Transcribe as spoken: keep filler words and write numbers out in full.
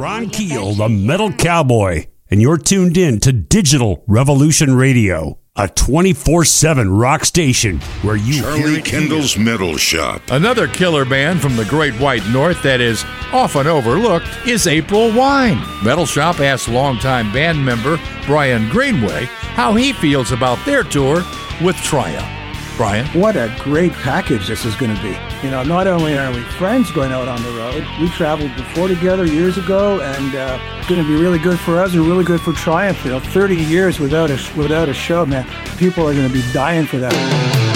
Ron Keel, the Metal Cowboy, and you're tuned in to Digital Revolution Radio, a twenty-four seven rock station where you Charlie hear it Kendall's here. Metal Shop. Another killer band from the Great White North that is often overlooked is April Wine. Metal Shop asked longtime band member Brian Greenway how he feels about their tour with Triumph. Brian? What a great package this is going to be. You know, not only are we friends going out on the road, we traveled before together years ago, and uh, it's going to be really good for us and really good for Triumph. You know, thirty years without a, without a show, man. People are going to be dying for that.